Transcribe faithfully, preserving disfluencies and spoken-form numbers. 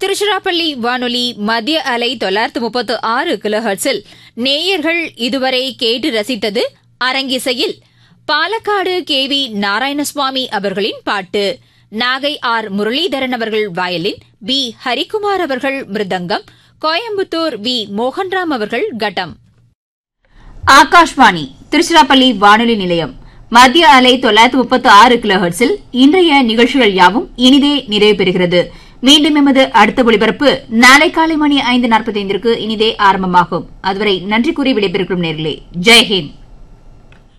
திருச்சிராப்பள்ளி வானொலி மத்திய அலை தொள்ளாயிரத்து முப்பத்து ஆறு கிலோஹெர்ட்ஸில் நேயர்கள் இதுவரை கேட்டு ரசித்தது அரங்கிசையில் பாலக்காடு கே வி நாராயணசுவாமி அவர்களின் பாட்டு, நாகை ஆர் முரளிதரன் அவர்கள் வயலின், பி ஹரிகுமார் அவர்கள் மிருதங்கம், கோயம்புத்தூர் வி மோகன்ராம் அவர்கள் கட்டம். ஆகாஷ்வாணி திருச்சிராப்பள்ளி வானொலி நிலையம் மத்திய அலை தொள்ளாயிரத்து முப்பத்து ஆறு கிலோஹெர்ட்ஸில் இன்றைய நிகழ்ச்சிகள் யாவும் இனிதே நிறைவு பெறுகிறது. மீண்டும் எமது அடுத்த ஒலிபரப்பு நாளை காலை மணி ஐந்து நாற்பத்தைந்திற்கு இனிதே ஆரம்பமாகும். அதுவரை நன்றி கூறி விடைபெறுகிறோம் நேர்களே. ஜெய்ஹிந்த்.